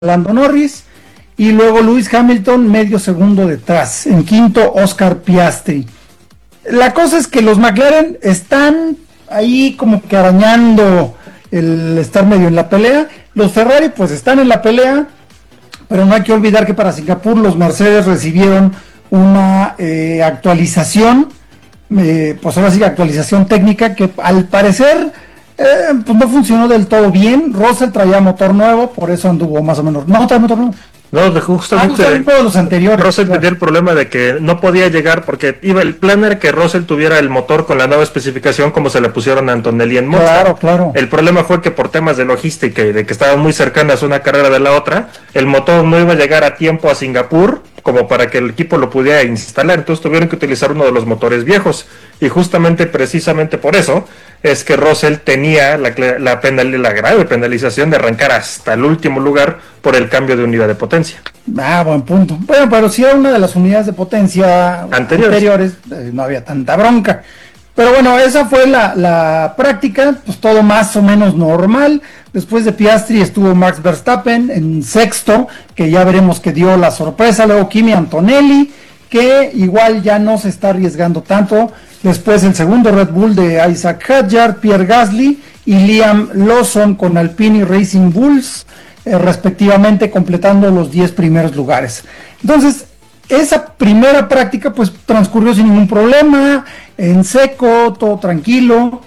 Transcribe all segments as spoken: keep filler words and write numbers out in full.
Lando Norris, y luego Lewis Hamilton medio segundo detrás. En quinto, Oscar Piastri. La cosa es que los McLaren están ahí como que arañando el estar medio en la pelea. Los Ferrari pues están en la pelea, pero no hay que olvidar que para Singapur los Mercedes recibieron una eh, actualización, eh, pues ahora sí actualización técnica que al parecer Eh, pues no funcionó del todo bien. Russell traía motor nuevo, por eso anduvo más o menos. No, trae motor nuevo. No, justamente ah, todos los anteriores. Russell claro. tenía el problema de que no podía llegar porque iba el plan era que Russell tuviera el motor con la nueva especificación como se le pusieron a Antonelli en Monza. Claro, claro. El problema fue que por temas de logística y de que estaban muy cercanas una carrera de la otra, el motor no iba a llegar a tiempo a Singapur como para que el equipo lo pudiera instalar, entonces tuvieron que utilizar uno de los motores viejos y justamente precisamente por eso es que Russell tenía la, la, penal, la grave penalización de arrancar hasta el último lugar por el cambio de unidad de potencia. Ah, buen punto. Bueno, pero si era una de las unidades de potencia anteriores, anteriores eh, no había tanta bronca. Pero bueno, esa fue la, la práctica, pues todo más o menos normal. Después de Piastri estuvo Max Verstappen en sexto, que ya veremos que dio la sorpresa. Luego Kimi Antonelli, que igual ya no se está arriesgando tanto. Después el segundo Red Bull de Isaac Hadjar, Pierre Gasly y Liam Lawson con Alpine Racing Bulls, eh, respectivamente, completando los diez primeros lugares. Entonces, esa primera práctica pues transcurrió sin ningún problema, en seco, todo tranquilo,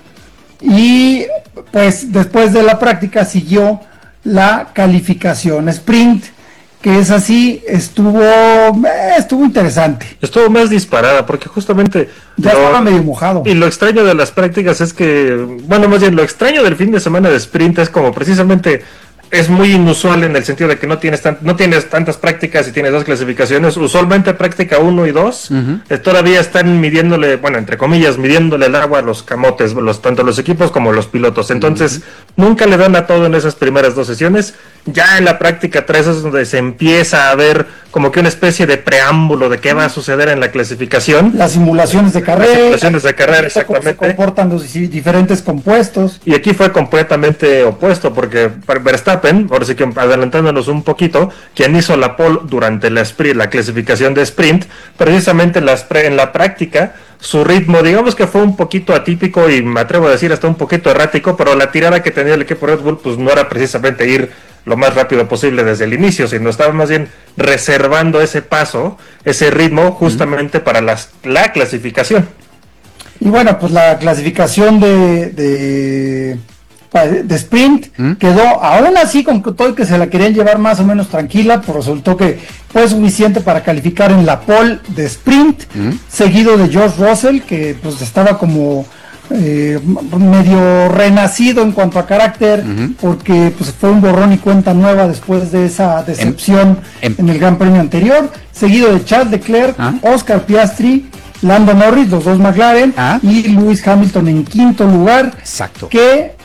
y pues después de la práctica siguió la calificación sprint, que es así, estuvo eh, estuvo interesante. Estuvo más disparada, porque justamente... Ya lo, estaba medio mojado. Y lo extraño de las prácticas es que, bueno, más bien, lo extraño del fin de semana de sprint es como precisamente... Es muy inusual en el sentido de que no tienes tan, no tienes tantas prácticas y tienes dos clasificaciones. Usualmente práctica uno y dos uh-huh. eh, todavía están midiéndole, bueno, entre comillas, midiéndole el agua a los camotes, los, tanto los equipos como los pilotos. Entonces, uh-huh. nunca le dan a todo en esas primeras dos sesiones. Ya en la práctica tres es donde se empieza a ver como que una especie de preámbulo de qué va a suceder en la clasificación. Las simulaciones de carrera. Las simulaciones de carrera, exactamente. Cómo se comportan los diferentes compuestos. Y aquí fue completamente opuesto, porque Verstappen, por así que adelantándonos un poquito, quien hizo la pole durante la, sprint, la clasificación de sprint, precisamente en la, en la práctica, su ritmo, digamos que fue un poquito atípico y me atrevo a decir hasta un poquito errático, pero la tirada que tenía el equipo Red Bull pues no era precisamente ir lo más rápido posible desde el inicio, sino estaba más bien reservando ese paso, ese ritmo justamente mm. para las, la clasificación. Y bueno, pues la clasificación de... de... de sprint, ¿Mm? quedó aún así con todo que se la querían llevar más o menos tranquila, pues resultó que fue suficiente para calificar en la pole de sprint, ¿Mm? seguido de George Russell, que pues estaba como eh, medio renacido en cuanto a carácter, uh-huh. porque pues fue un borrón y cuenta nueva después de esa decepción en, en, en el Gran Premio anterior, seguido de Charles Leclerc, ¿Ah? Oscar Piastri, Lando Norris, los dos McLaren, ¿Ah? y Lewis Hamilton en quinto lugar. Exacto. Que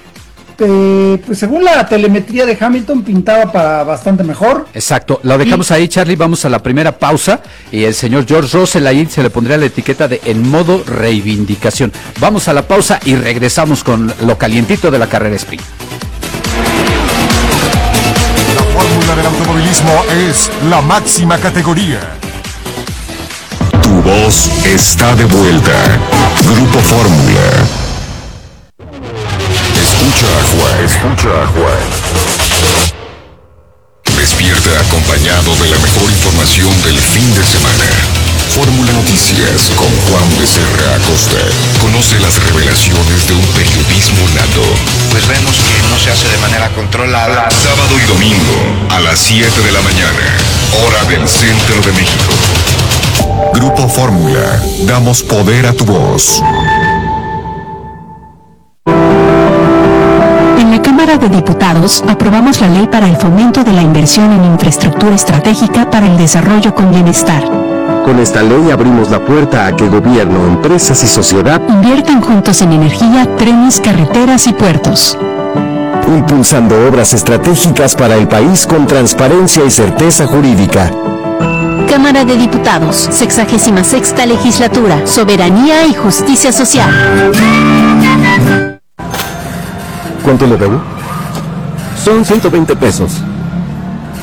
Eh, pues según la telemetría de Hamilton pintaba para bastante mejor. Exacto, lo dejamos y... ahí, Charlie, vamos a la primera pausa y el señor George Russell ahí se le pondría la etiqueta de en modo reivindicación. Vamos a la pausa y regresamos con lo calientito de la carrera sprint. La fórmula del automovilismo es la máxima categoría. Tu voz está de vuelta. Grupo Fórmula. Escucha a Juan, escucha a Juan. Despierta acompañado de la mejor información del fin de semana. Fórmula Noticias con Juan Becerra Acosta. Conoce las revelaciones de un periodismo nato. Pues vemos que no se hace de manera controlada. Sábado y domingo a las siete de la mañana, hora del centro de México. Grupo Fórmula, damos poder a tu voz. En la Cámara de Diputados aprobamos la ley para el fomento de la inversión en infraestructura estratégica para el desarrollo con bienestar. Con esta ley abrimos la puerta a que gobierno, empresas y sociedad inviertan juntos en energía, trenes, carreteras y puertos. Impulsando obras estratégicas para el país con transparencia y certeza jurídica. Cámara de Diputados, sexagésima sexta legislatura, soberanía y justicia social. ¿Cuánto le debo? Son ciento veinte pesos.